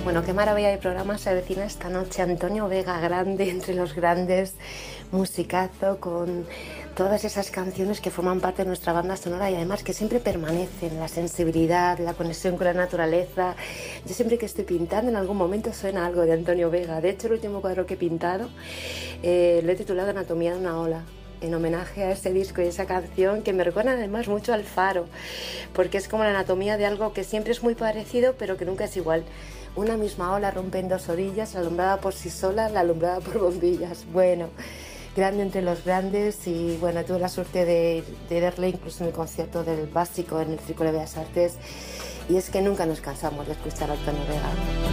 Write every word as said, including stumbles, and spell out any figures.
Bueno, qué maravilla de programa se avecina esta noche. Antonio Vega, grande entre los grandes, musicazo con todas esas canciones que forman parte de nuestra banda sonora y además que siempre permanecen, la sensibilidad, la conexión con la naturaleza. Yo siempre que estoy pintando en algún momento suena algo de Antonio Vega. De hecho, el último cuadro que he pintado eh, lo he titulado Anatomía de una ola, en homenaje a ese disco y esa canción que me recuerda además mucho al Faro, porque es como la anatomía de algo que siempre es muy parecido pero que nunca es igual. Una misma ola rompe en dos orillas, la alumbrada por sí sola, la alumbrada por bombillas. Bueno, grande entre los grandes y bueno, tuve la suerte de, de verle incluso en el concierto del Básico en el Círculo de Bellas Artes y es que nunca nos cansamos de escuchar a Antonio Vega.